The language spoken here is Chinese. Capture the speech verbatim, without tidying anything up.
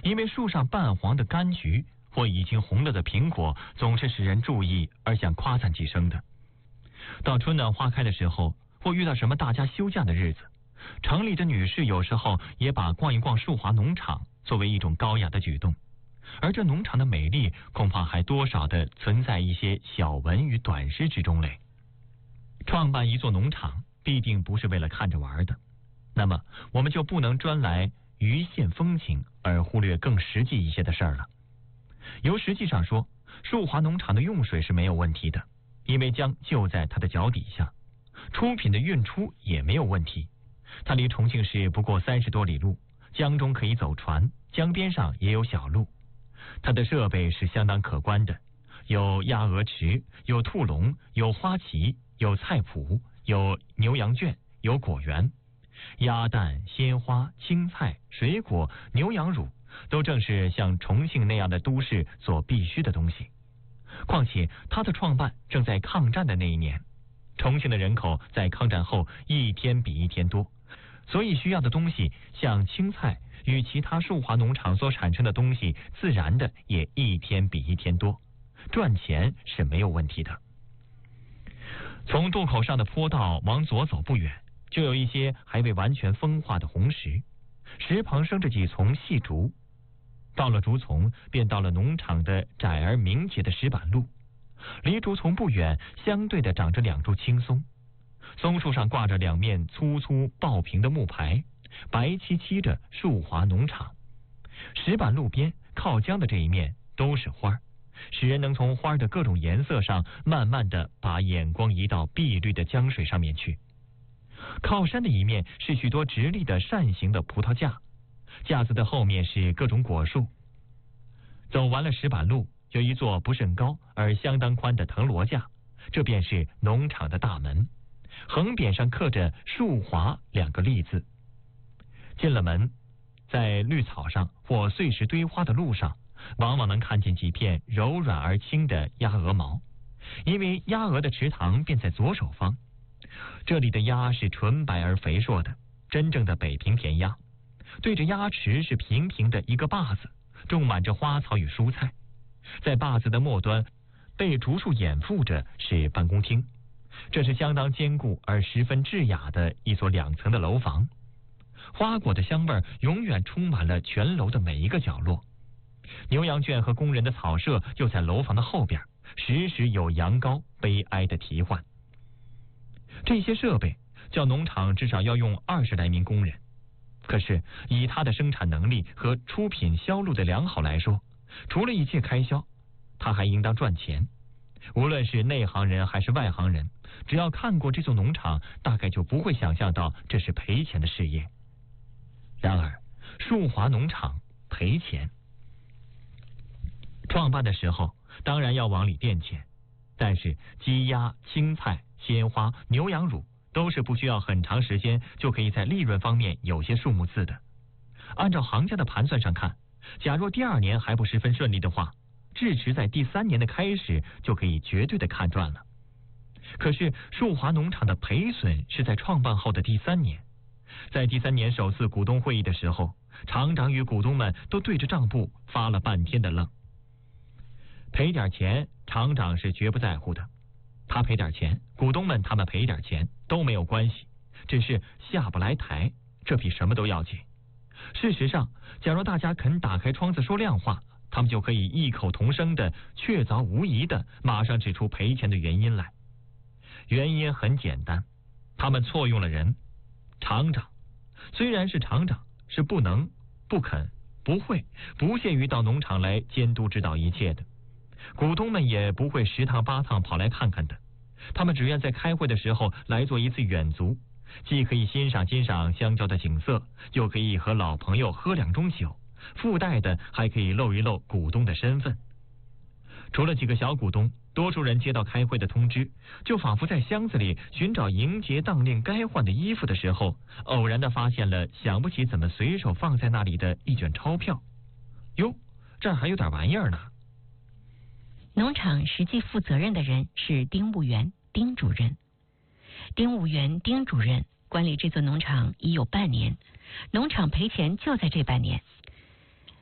因为树上半黄的柑橘或已经红了的苹果总是使人注意而想夸赞几声的。到春暖花开的时候，或遇到什么大家休假的日子，城里的女士有时候也把逛一逛树华农场作为一种高雅的举动，而这农场的美丽恐怕还多少的存在一些小文与短诗之中嘞。创办一座农场必定不是为了看着玩的，那么我们就不能专来鱼现风情而忽略更实际一些的事儿了。由实际上说，树华农场的用水是没有问题的，因为江就在它的脚底下，出品的运出也没有问题。它离重庆市不过三十多里路，江中可以走船，江边上也有小路。它的设备是相当可观的，有鸭鹅池，有兔笼，有花旗，有菜圃，有牛羊圈，有果园。鸭蛋、鲜花、青菜、水果、牛羊乳，都正是像重庆那样的都市所必须的东西。况且它的创办正在抗战的那一年，重庆的人口在抗战后一天比一天多，所以需要的东西像青菜与其他树华农场所产生的东西自然的也一天比一天多，赚钱是没有问题的。从渡口上的坡道往左走不远，就有一些还未完全风化的红石，石旁生着几丛细竹。到了竹丛，便到了农场的窄而明洁的石板路。离竹丛不远，相对的长着两株青松，松树上挂着两面粗粗爆平的木牌，白漆漆着树华农场。石板路边靠江的这一面都是花，使人能从花的各种颜色上慢慢的把眼光移到碧绿的江水上面去。靠山的一面是许多直立的扇形的葡萄架，架子的后面是各种果树。走完了石板路，有一座不甚高而相当宽的藤萝架，这便是农场的大门，横匾上刻着树华两个立字。进了门，在绿草上或碎石堆花的路上，往往能看见几片柔软而轻的鸭鹅毛，因为鸭鹅的池塘便在左手方。这里的鸭是纯白而肥硕的，真正的北平田鸭。对着鸭池是平平的一个坝子，种满着花草与蔬菜。在坝子的末端，被竹树掩覆着是办公厅，这是相当坚固而十分致雅的一所两层的楼房。花果的香味永远充满了全楼的每一个角落。牛羊圈和工人的草舍就在楼房的后边，时时有羊羔悲哀的啼唤。这些设备叫农场至少要用二十来名工人，可是以它的生产能力和出品销路的良好来说，除了一切开销，它还应当赚钱。无论是内行人还是外行人，只要看过这座农场，大概就不会想象到这是赔钱的事业。然而树华农场赔钱，创办的时候当然要往里垫钱，但是鸡鸭、青菜、鲜花、牛羊乳都是不需要很长时间就可以在利润方面有些数目字的。按照行家的盘算上看，假若第二年还不十分顺利的话，至迟在第三年的开始就可以绝对的看赚了。可是树华农场的赔损是在创办后的第三年。在第三年首次股东会议的时候，厂长与股东们都对着账簿发了半天的愣。赔点钱，厂长是绝不在乎的，他赔点钱，股东们他们赔点钱都没有关系，只是下不来台，这比什么都要紧。事实上，假如大家肯打开窗子说亮话，他们就可以异口同声的、确凿无疑的马上指出赔钱的原因来。原因很简单，他们错用了人。厂长虽然是厂长，是不能、不肯、不会、不屑于到农场来监督指导一切的。股东们也不会十趟八趟跑来看看的，他们只愿在开会的时候来做一次远足，既可以欣赏欣赏乡郊的景色，又可以和老朋友喝两盅酒，附带的还可以露一露股东的身份。除了几个小股东，多数人接到开会的通知，就仿佛在箱子里寻找迎接当令该换的衣服的时候，偶然的发现了想不起怎么随手放在那里的一卷钞票。哟，这儿还有点玩意儿呢。 农场实际负责任的人是丁务员丁主任。丁务员丁主任管理这座农场已有半年，农场赔钱就在这半年。